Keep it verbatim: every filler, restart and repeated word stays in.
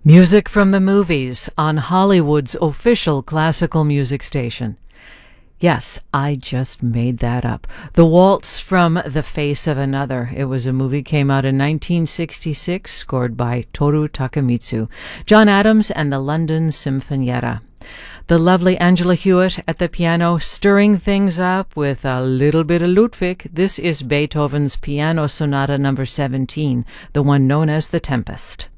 Music from the movies on Hollywood's official classical music station. Yes, I just made that up. The Waltz from The Face of Another. It was a movie, came out in nineteen sixty-six, scored by Toru Takemitsu. John Adams and the London Sinfonietta. The lovely Angela Hewitt at the piano, stirring things up with a little bit of Ludwig. This is Beethoven's Piano Sonata number seventeen, the one known as The Tempest.